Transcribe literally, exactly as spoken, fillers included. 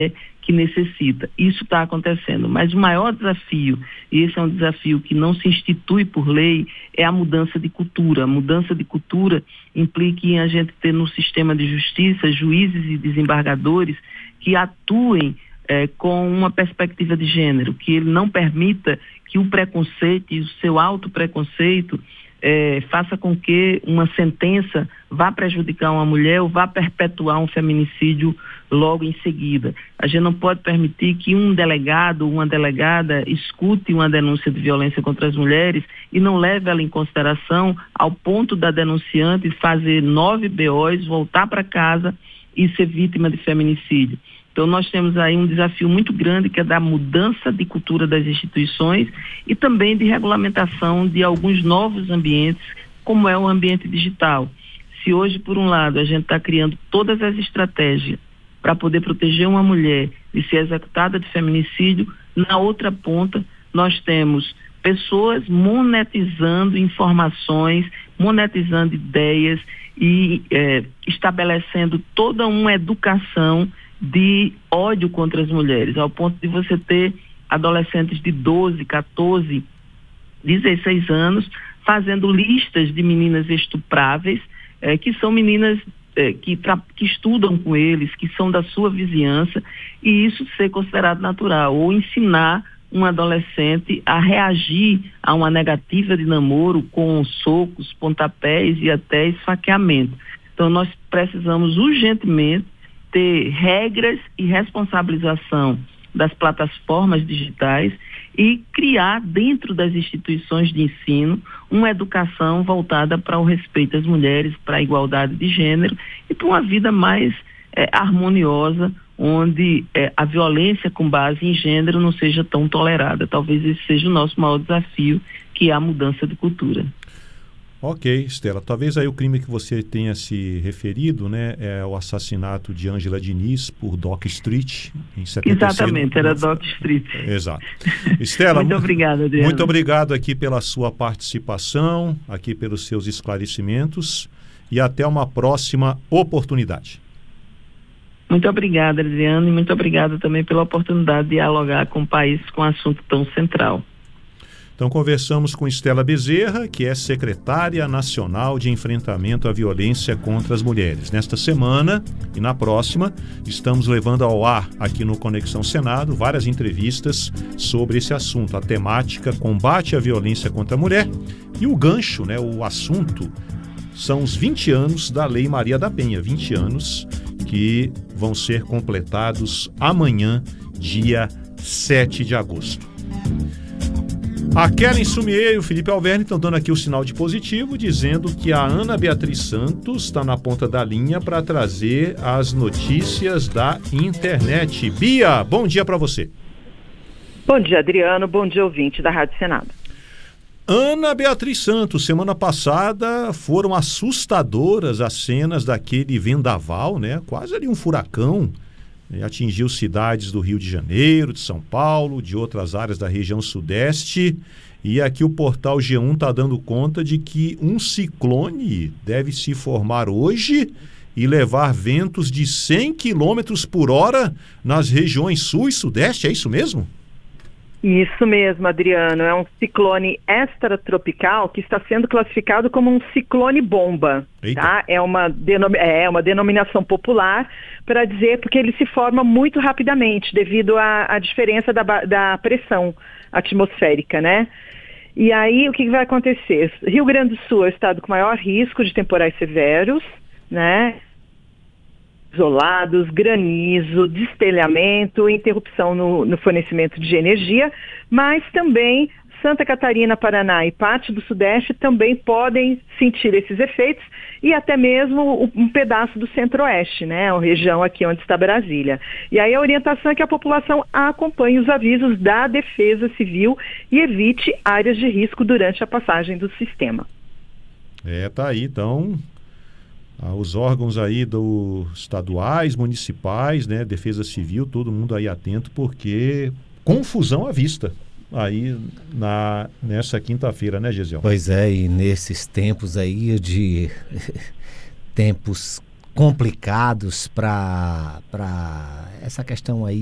que necessita. Isso está acontecendo, mas o maior desafio, e esse é um desafio que não se institui por lei, é a mudança de cultura. A mudança de cultura implica em a gente ter no sistema de justiça juízes e desembargadores que atuem eh, com uma perspectiva de gênero, que ele não permita que o preconceito e o seu autopreconceito É, faça com que uma sentença vá prejudicar uma mulher ou vá perpetuar um feminicídio logo em seguida. A gente não pode permitir que um delegado ou uma delegada escute uma denúncia de violência contra as mulheres e não leve ela em consideração ao ponto da denunciante fazer nove B Os, voltar para casa e ser vítima de feminicídio. Então nós temos aí um desafio muito grande, que é da mudança de cultura das instituições e também de regulamentação de alguns novos ambientes, como é o ambiente digital. Se hoje, por um lado, a gente está criando todas as estratégias para poder proteger uma mulher de ser executada de feminicídio, na outra ponta nós temos pessoas monetizando informações, monetizando ideias e eh, estabelecendo toda uma educação de ódio contra as mulheres, ao ponto de você ter adolescentes de doze, quatorze, dezesseis anos fazendo listas de meninas estupráveis, eh, que são meninas eh, que, que estudam com eles, que são da sua vizinhança, e isso ser considerado natural, ou ensinar um adolescente a reagir a uma negativa de namoro com socos, pontapés e até esfaqueamento. Então nós precisamos urgentemente ter regras e responsabilização das plataformas digitais e criar dentro das instituições de ensino uma educação voltada para o respeito às mulheres, para a igualdade de gênero e para uma vida mais é, harmoniosa, onde é, a violência com base em gênero não seja tão tolerada. Talvez esse seja o nosso maior desafio, que é a mudança de cultura. Ok, Estela, talvez aí o crime que você tenha se referido, né, é o assassinato de Ângela Diniz por Dock Street em setenta e seis. Exatamente, era Dock Street. Exato. Estela, muito obrigada, Adriana. Muito obrigado aqui pela sua participação, aqui pelos seus esclarecimentos e até uma próxima oportunidade. Muito obrigada, Adriana, e muito obrigada também pela oportunidade de dialogar com o país com um assunto tão central. Então conversamos com Estela Bezerra, que é secretária nacional de enfrentamento à violência contra as mulheres. Nesta semana e na próxima, estamos levando ao ar aqui no Conexão Senado várias entrevistas sobre esse assunto, a temática combate à violência contra a mulher e o gancho, né, o assunto, são os vinte anos da Lei Maria da Penha, vinte anos que vão ser completados amanhã, dia sete de agosto. A Kellen Sumier e o Felipe Alverni estão dando aqui o sinal de positivo, dizendo que a Ana Beatriz Santos está na ponta da linha para trazer as notícias da internet. Bia, bom dia para você. Bom dia, Adriano. Bom dia, ouvinte da Rádio Senado. Ana Beatriz Santos, semana passada foram assustadoras as cenas daquele vendaval, né? Quase ali um furacão. Atingiu cidades do Rio de Janeiro, de São Paulo, de outras áreas da região sudeste. E aqui o portal G um está dando conta de que um ciclone deve se formar hoje e levar ventos de cem quilômetros por hora nas regiões sul e sudeste. É isso mesmo? Isso mesmo, Adriano. É um ciclone extratropical que está sendo classificado como um ciclone bomba. Tá? É, uma denom- é uma denominação popular para dizer porque ele se forma muito rapidamente devido à, à diferença da, da pressão atmosférica, né? E aí o que, que vai acontecer? Rio Grande do Sul é o estado com maior risco de temporais severos, né? Isolados, granizo, destelhamento, interrupção no, no fornecimento de energia, mas também Santa Catarina, Paraná e parte do Sudeste também podem sentir esses efeitos e até mesmo um pedaço do Centro-Oeste, né, a região aqui onde está Brasília. E aí a orientação é que a população acompanhe os avisos da Defesa Civil e evite áreas de risco durante a passagem do sistema. É, tá aí, então... Ah, os órgãos aí do estaduais, municipais, né, Defesa Civil, todo mundo aí atento, porque confusão à vista aí na, nessa quinta-feira, né, Gesiel? Pois é, e nesses tempos aí de tempos complicados para essa questão aí